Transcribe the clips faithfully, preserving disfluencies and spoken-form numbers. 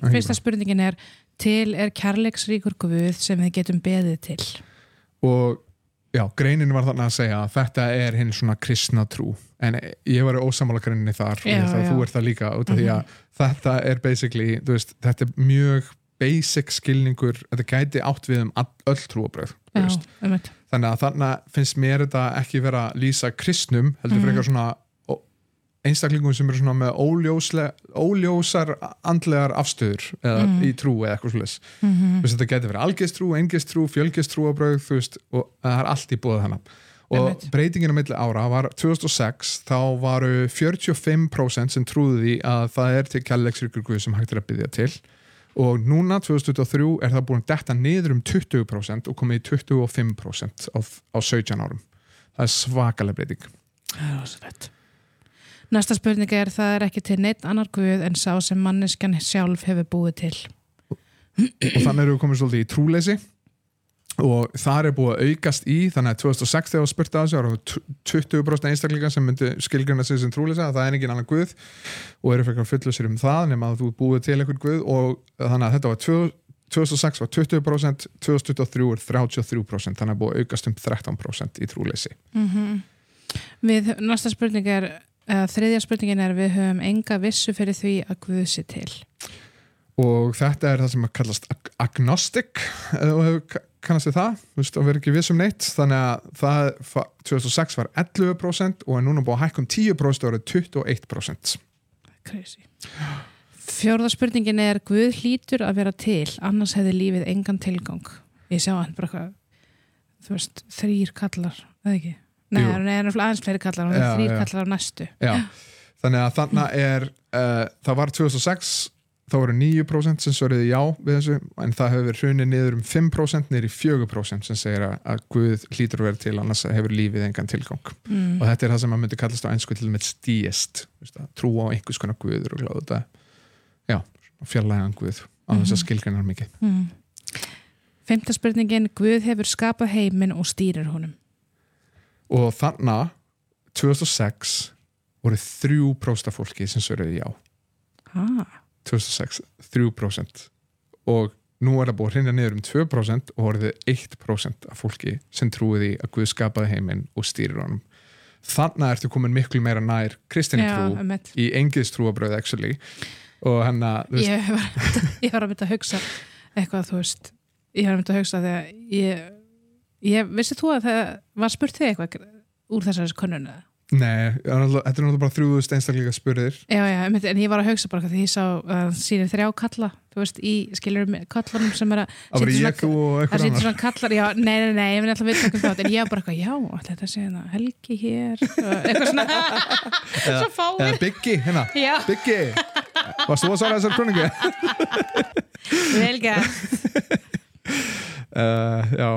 fyrsta spurningin er til er kærleiksríkur Guð sem við getum beðið til og já, greinin var þarna að segja að þetta er hinn svona kristna trú en ég var ósammála greininni þar já, og það, þú ert það líka út af því að þetta er basically, þú veist, þetta er mjög basic skilningur, þetta gæti átt við um öll trúabröð þannig að þarna finnst mér þetta ekki vera að lýsa kristnum heldur mm. frekar svona einstaklingum sem eru svona með óljósar andlegar afstöður eða mm. í trú eða eitthvað svoleiðis mm-hmm. þetta gæti verið algeistrú, eingistrú, fjölgistrúabröð þú veist, og það er allt í boði hennar og Emmeit. breytingin á milli ára var tvö þúsund og sex, þá varu fjörutíu og fimm prósent sem trúðu því að það er til kærleiksríkur Guð sem hægt er að biðja til og núna tvö þúsund tuttugu og þrjú er það búin að detta niður um tuttugu prósent og komið í tuttugu og fimm prósent á, á sautján árum það er svakaleg breyting það er rosalegt. Næsta spurning er það er ekki til neitt annar Guð en sá sem manneskjan sjálf hefur búið til og, og þannig erum við komið svolítið í trúleysi og þar er búið að aukast í þannig að tvö þúsund og sex þegar við spurt að þessu ára tuttugu prósent einstaklingar sem myndi skilgreina sig sem trúleysa að það er engin annar Guð og eru fyrir fullusir um það nema að þú er búið til einhvern Guð og þannig að þetta var tvö þúsund og sex var tuttugu prósent tvö þúsund tuttugu og þrjú er þrjátíu og þrjú prósent þannig að búið að aukast um þrettán prósent í trúleysi mm-hmm. Við, næsta spurning er uh, þriðja spurningin er við höfum enga vissu fyrir því að Guð sé til og þetta er það sem að kallast ag- agnostic og hefur kannast við það, þú veist, að vera ekki viss um neitt þannig að það tvö þúsund og sex var ellefu prósent og er núna búið að hækka um tíu prósent og er tuttugu og eitt prósent Crazy Fjórða spurningin er Guð hlýtur að vera til annars hefði lífið engan tilgang ég sjá hann bara eitthvað þú veist, þrír kallar, eða ekki? Nei, það er aðeins fleiri kallar og þrír kallar á næstu Já, þannig að þarna er uh, það var tvö þúsund og sex þá voru níu prósent sem svöruðu já við þessu en það hefur hrunið niður um fimm prósent niður í fjögur prósent sem segir að, að Guð hlýtur að vera til annars hefur lífið engan tilgang mm. og þetta er það sem maður myndi kallast á ensku til með deist, trú á einhvers konar Guður og gláðu þetta já, fjarlægan Guð á þess að skilgreinar mikið mm. Fimmta spurningin Guð hefur skapað heiminn og stýrir honum og þarna tvö þúsund og sex voru þrjú prósent af fólki sem svöruðu já ah. tvö þúsund og sex, þrjú prósent og nú er það búið að hrynja niður um tvö prósent og orðið eitt prósent af fólki sem trúið því að Guð skapaði heiminn og stýrir honum. Þannig ertu komin miklu meira nær kristinni trú Já, í engiðstrúabröð actually og hann að ég var, ég var að mynda að hugsa eitthvað þú veist ég var að mynda að hugsa þegar ég, ég vissi þú að það var spurt þig eitthvað úr þessari könnun Nei, þetta er náttúrulega bara þrjúðust einstaklega spurðir. Já, já, en ég var að hugsa bara því ég sá að sýnir þrjá kalla, þú veist, í skilur kallanum sem er að Það var ég og eitthvað annað. Svona kallar, já, nei, nei, nei, ég finn alltaf við tökum þátt, en ég var bara eitthvað, já, þetta sé hérna, Helgi hér, eitthvað svona, svo fáið. Eða Biggi, hérna, já. Biggi, varst þú að svara þessar kröningu? Vel gert. uh, já,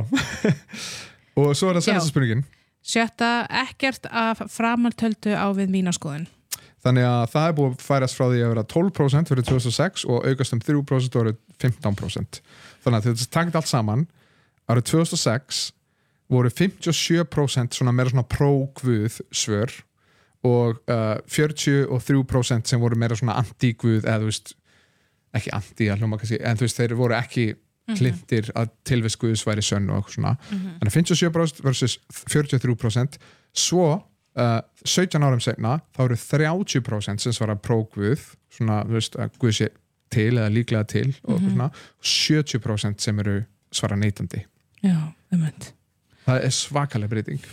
og svo er það senasta spurningin. Sjötta, ekkert af framantöldu á við mína skoðun. Þannig að það er búið að færast frá því að vera tólf prósent fyrir tvö þúsund og sex og aukast um þrjú prósent og árið fimmtán prósent. Þannig að þetta takkt allt saman, árið tvö þúsund og sex voru fimmtíu og sjö prósent svona meira svona pró-guð svör og uh, fjörutíu og þrjú prósent sem voru meira svona anti-guð eða þú veist, ekki anti að hljóma kannski, en þú veist, þeir voru ekki hlindir að tilvist Guðs væri sönn og eitthvað svona. Mm-hmm. Þannig að fimmtíu og sjö prósent versus fjörutíu og þrjú prósent. Svo uh, sautján árum seinna þá eru þrjátíu prósent sem svara pró-Guð, svona, þú veist, að Guð sé til eða líklega til og mm-hmm. svona, og sjötíu prósent sem eru svara neitandi. Já, það mynd. Það er svakaleg breyting.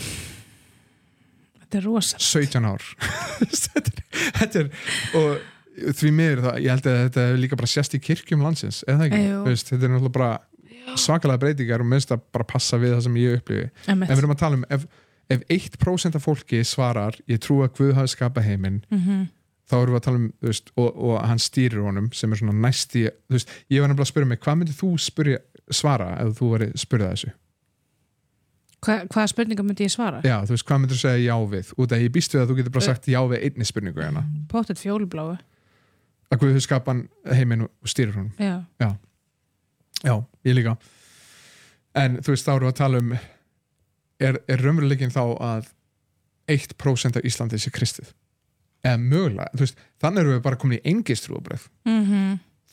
Þetta er rosalegt. sautján ár. þetta, er, þetta er, og því miður það, ég held að þetta er líka bara sést í kirkjum landsins, eða ekki? Veist, þetta er náttúrulega bara svakalega breytingar og minnst að bara passa við það sem ég upplifi. En við erum að tala um, ef, ef eitt prósent af fólki svarar, ég trú að Guð hafi skapað heiminn, mm-hmm. þá erum við að tala um, þú veist, og, og hann stýrir honum sem er svona næsti, þú veist, ég var nefnilega að spyrja mig, hvað myndir þú spyrja, svara ef þú væri spyrjað þessu? Hva, hvaða spurningar myndi ég svara? Já, þú veist, hvað myndir þú segja já við? Út að ég býst við að þú getur bara sagt já við einni spurningu hérna. Pottet fjólubláu. Að Guð hefur skapað heiminn og stýrir honum. Já. Já. Já, ég líka. En þú veist, þá erum við að tala um er, er raunveruleikinn þá að eitt prósent af Íslandi sé kristið? Eða mögulega, þú veist, þannig erum við bara komin í engistrúarbröð. Mhm.